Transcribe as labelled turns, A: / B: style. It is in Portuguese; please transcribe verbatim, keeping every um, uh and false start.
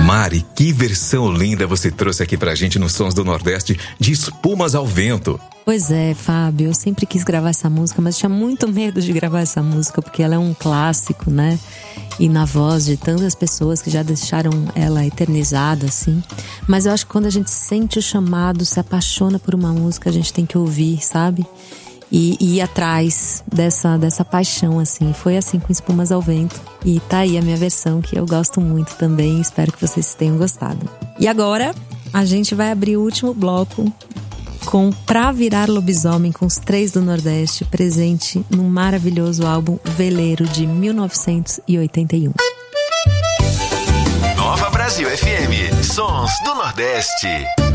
A: Mari, que versão linda você trouxe aqui pra gente nos Sons do Nordeste de Espumas ao Vento.
B: Pois é, Fábio, eu sempre quis gravar essa música, mas tinha muito medo de gravar essa música, porque ela é um clássico, né? E na voz de tantas pessoas que já deixaram ela eternizada, assim. Mas eu acho que quando a gente sente o chamado, se apaixona por uma música, a gente tem que ouvir, sabe? E, e ir atrás dessa, dessa paixão, assim. Foi assim com Espumas ao Vento. E tá aí a minha versão, que eu gosto muito também. Espero que vocês tenham gostado. E agora, a gente vai abrir o último bloco com Pra Virar Lobisomem, com os Três do Nordeste, presente num maravilhoso álbum Veleiro, de mil novecentos e oitenta e um.
C: Nova Brasil F M, Sons do Nordeste.